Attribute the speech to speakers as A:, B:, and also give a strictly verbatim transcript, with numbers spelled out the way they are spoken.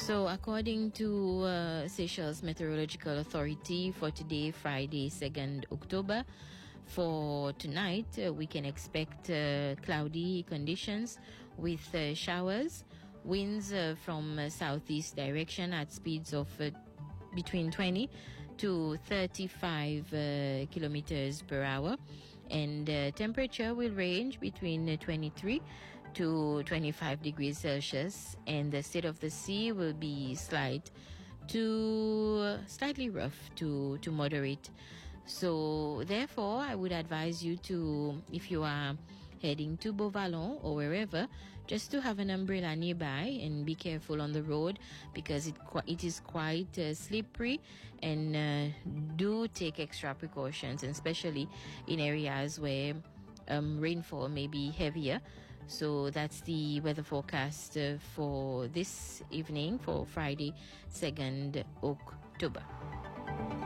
A: So, according to uh, Seychelles Meteorological Authority, for today, Friday, second October, for tonight, uh, we can expect uh, cloudy conditions with uh, showers, winds uh, from uh, southeast direction at speeds of uh, between twenty to thirty-five uh, kilometers per hour, and uh, temperature will range between uh, twenty-three to twenty-five degrees Celsius, and the state of the sea will be slight to slightly rough to to moderate. So therefore, I would advise you to, if you are heading to Beauvallon or wherever, just to have an umbrella nearby and be careful on the road, because it it is quite uh, slippery, and uh, do take extra precautions, especially in areas where um, rainfall may be heavier. So that's the weather forecast uh, for this evening, for Friday, second October.